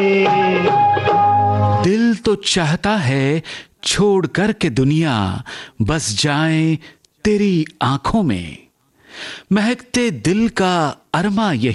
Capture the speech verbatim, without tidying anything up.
दिल तो चाहता है छोड़ कर के दुनिया बस जाए तेरी आंखों में, महकते दिल का अरमा यही